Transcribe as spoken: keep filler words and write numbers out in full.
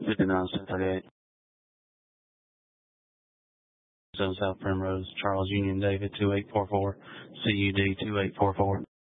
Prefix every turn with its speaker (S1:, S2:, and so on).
S1: fifty-nine seven thirty-eight. Zone South Primrose, Charles Union David two eight four four, C U D two eight four four.